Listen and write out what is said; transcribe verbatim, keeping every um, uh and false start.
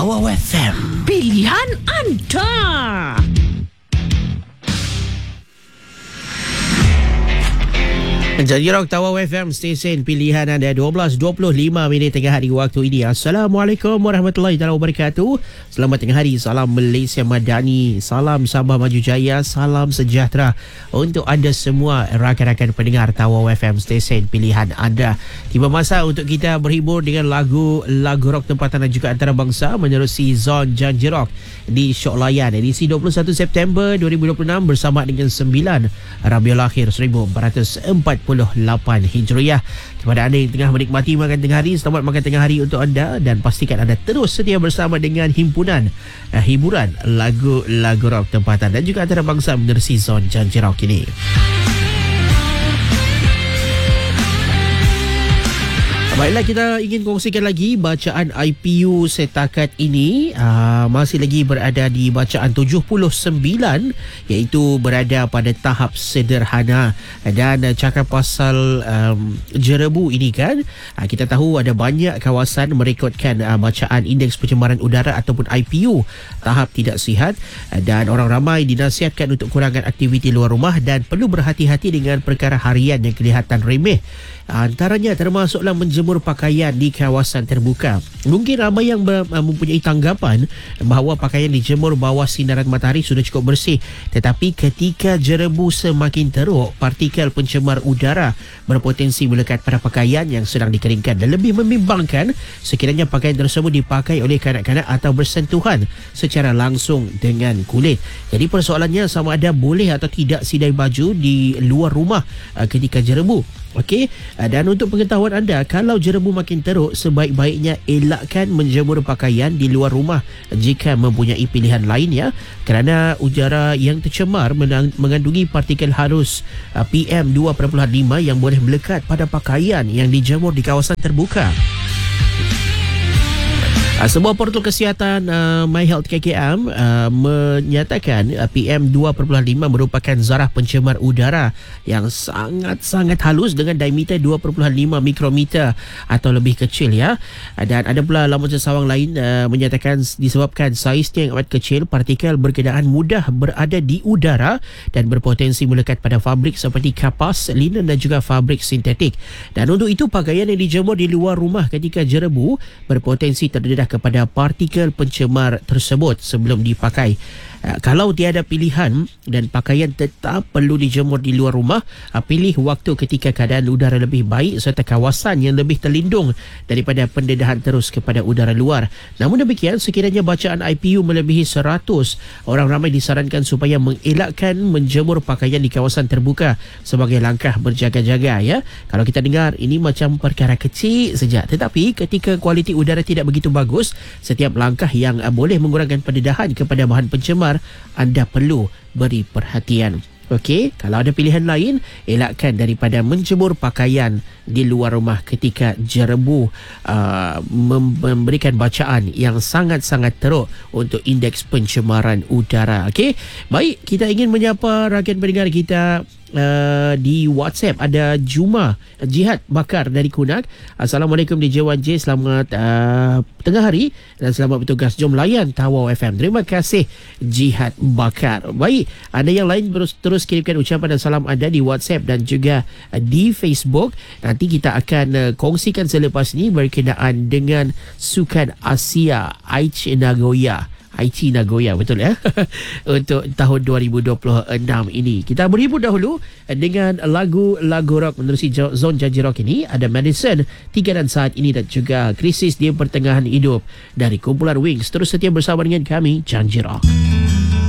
Tawau F M, pilihan anda. Janji Rock Tawau F M, stesen pilihan anda. Dua belas dua puluh lima minit tengah hari waktu ini. Assalamualaikum warahmatullahi wabarakatuh. Selamat tengah hari. Salam Malaysia Madani, salam Sabah Maju Jaya, salam sejahtera untuk anda semua rakan-rakan pendengar Tawau F M, stesen pilihan anda. Tiba masa untuk kita berhibur dengan lagu-lagu rock tempatan dan juga antarabangsa menerusi Zon Janji Rock di Syok Layan edisi dua puluh satu September dua ribu dua puluh enam bersama dengan sembilan Rabiul Akhir seribu empat ratus empat puluh lapan Hijriah. Kepada anda yang tengah menikmati makan tengah hari, selamat makan tengah hari untuk anda, dan pastikan anda terus setia bersama dengan himpunan uh, hiburan lagu-lagu rock tempatan dan juga antarabangsa menerusi Zon Janji Rock ini. Baiklah, kita ingin kongsikan lagi bacaan I P U setakat ini. Aa, masih lagi berada di bacaan tujuh puluh sembilan, iaitu berada pada tahap sederhana. Dan cakap pasal um, jerebu ini kan, aa, kita tahu ada banyak kawasan merekodkan aa, bacaan indeks pencemaran udara ataupun I P U tahap tidak sihat, aa, dan orang ramai dinasihatkan untuk kurangkan aktiviti luar rumah dan perlu berhati-hati dengan perkara harian yang kelihatan remeh. Antaranya termasuklah menjemur pakaian di kawasan terbuka. Mungkin ramai yang mempunyai tanggapan bahawa pakaian dijemur bawah sinaran matahari sudah cukup bersih. Tetapi ketika jerebu semakin teruk, partikel pencemar udara berpotensi melekat pada pakaian yang sedang dikeringkan, dan lebih membimbangkan sekiranya pakaian tersebut dipakai oleh kanak-kanak atau bersentuhan secara langsung dengan kulit. Jadi persoalannya sama ada boleh atau tidak sidai baju di luar rumah ketika jerebu. Okey, dan untuk pengetahuan anda, kalau jerebu makin teruk, sebaik-baiknya elakkan menjemur pakaian di luar rumah jika mempunyai pilihan lain, ya, kerana udara yang tercemar mengandungi partikel halus P M dua perpuluhan lima yang boleh melekat pada pakaian yang dijemur di kawasan terbuka. Uh, sebuah portal kesihatan uh, My Health K K M uh, menyatakan uh, P M dua perpuluhan lima merupakan zarah pencemar udara yang sangat-sangat halus dengan diameter dua perpuluhan lima mikrometer atau lebih kecil, ya. Uh, dan ada pula laman sesawang lain uh, menyatakan disebabkan saiznya yang amat kecil, partikel berkenaan mudah berada di udara dan berpotensi melekat pada fabrik seperti kapas, linen dan juga fabrik sintetik. Dan untuk itu, pakaian yang dijemur di luar rumah ketika jerebu berpotensi terdedah kepada partikel pencemar tersebut sebelum dipakai. Uh, kalau tiada pilihan dan pakaian tetap perlu dijemur di luar rumah, uh, pilih waktu ketika keadaan udara lebih baik serta kawasan yang lebih terlindung daripada pendedahan terus kepada udara luar. Namun demikian, sekiranya bacaan I P U melebihi seratus, orang ramai disarankan supaya mengelakkan menjemur pakaian di kawasan terbuka sebagai langkah berjaga-jaga, ya. Kalau kita dengar ini macam perkara kecil saja, tetapi ketika kualiti udara tidak begitu bagus, setiap langkah yang uh, boleh mengurangkan pendedahan kepada bahan pencemar, anda perlu beri perhatian. Okey, kalau ada pilihan lain, elakkan daripada menjemur pakaian di luar rumah ketika jerebu uh, memberikan bacaan yang sangat-sangat teruk untuk indeks pencemaran udara. Okey, baik, kita ingin menyapa rakan pendengar kita Uh, di WhatsApp. Ada Juma Jihad Bakar dari Kunak. Assalamualaikum D J Wan J, selamat uh, tengah hari dan selamat bertugas. Jom layan Tawau F M. Terima kasih Jihad Bakar. Baik, ada yang lain terus, terus kirimkan ucapan dan salam anda di WhatsApp dan juga uh, di Facebook. Nanti kita akan uh, kongsikan selepas ini berkenaan dengan Sukan Asia Aichi Nagoya. Aichi Nagoya, betul, ya? Untuk tahun dua ribu dua puluh enam ini. Kita berhibur dahulu dengan lagu-lagu rock menerusi Zon Janji Rock ini. Ada Madison, Tiga dan Saat Ini, dan juga Krisis di Pertengahan Hidup dari kumpulan Wings. Terus setia bersama dengan kami, Janji Rock.